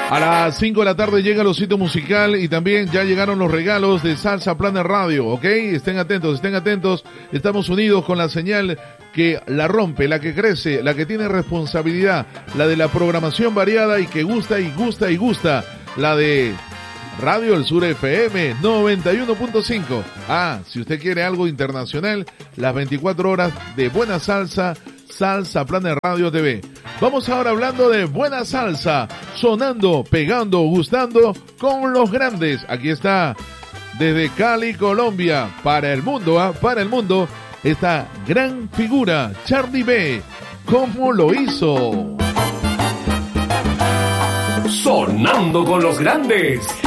A las 5 de la tarde llega el osito musical y también ya llegaron los regalos de Salsa Planet Radio, ¿ok? Estén atentos. Estamos unidos con la señal que la rompe, la que crece, la que tiene responsabilidad, la de la programación variada y que gusta y gusta y gusta, la de Radio El Sur FM 91.5. Si usted quiere algo internacional, las 24 horas de buena salsa, Salsa Planet Radio TV. Vamos ahora hablando de buena salsa, sonando, pegando, gustando con los grandes. Aquí está, desde Cali, Colombia, para el mundo, para el mundo, esta gran figura, Charlie B. ¿Cómo lo hizo? Sonando con los grandes.